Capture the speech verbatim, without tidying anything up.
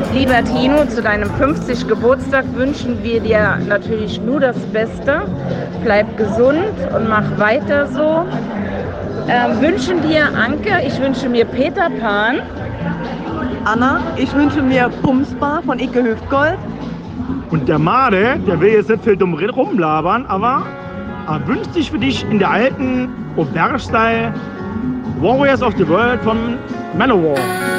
Lieber Tino, zu deinem fünfzigsten Geburtstag wünschen wir dir natürlich nur das Beste. Bleib gesund und mach weiter so. Ähm, wünschen dir Anke, ich wünsche mir Peter Pan. Anna, ich wünsche mir Pumsbar von Icke Hüftgold. Und der Made, der will jetzt nicht viel dumm rumlabern, aber er wünscht sich für dich in der alten Auberge-Style Warriors of the World von Manowar.